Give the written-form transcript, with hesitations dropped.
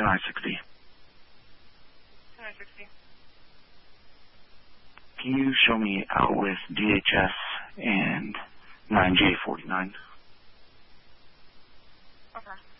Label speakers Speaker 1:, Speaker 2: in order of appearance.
Speaker 1: 10I60.
Speaker 2: 10I60.
Speaker 1: Can you show me out with DHS and 9J49?
Speaker 2: Okay.